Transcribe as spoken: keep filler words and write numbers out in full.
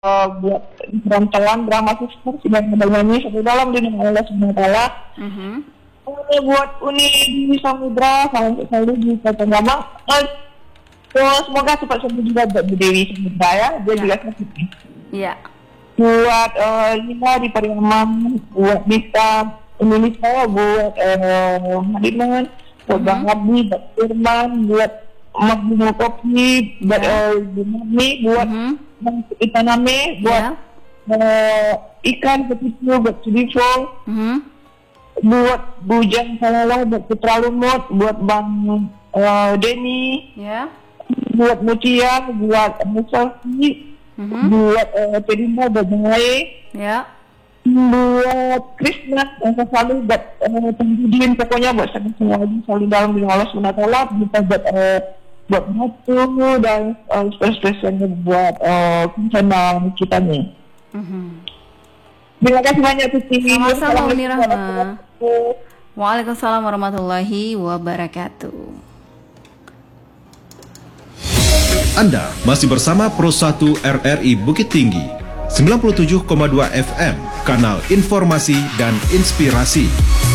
uh, buat perantalan drama sister sedang bernyanyi satu dalam di nama Allah Subhanahu wa taala. Mhm. Ini buat Uni di Samudra, salam selalu di Kota Gama. Uh, so, semoga cepat sembuh juga buat Bu Dewi Samudra ya, dia Ya. juga sakit. Iya. Buat uh, Lina di Pariaman, buat Bisa Indonesia, buat uh, Hadiman, buat Mhm. Bang Abdi, buat Firman, buat Mak Bunga Kopi, buat Ya. uh, Bu Mami, buat Mhm. Bang Ikaname, buat Ya. uh, Ikan Ketipu, buat Sudifo, Mhm. buat Bujang Salala, buat Putra Lumut, buat Bang uh, Denny, Ya. buat Mutia, buat Musafi, Mhm. buat uh, Pedimba, buat Bengae, Ya. buat Krishna, yang selalu buat uh, pendidikan, pokoknya buat semua lagi selalu dalam di Allah Subhanahu wa taala, kita buat uh, buat Batu dan uh, spesialnya buat uh, rencana kita nih. Mhm. Terima kasih banyak Tuti. Sama-sama Uni Rahma. Assalamualaikum. Waalaikumsalam warahmatullahi wabarakatuh. Anda masih bersama Pro satu R R I Bukit Tinggi, sembilan puluh tujuh koma dua F M, kanal informasi dan inspirasi.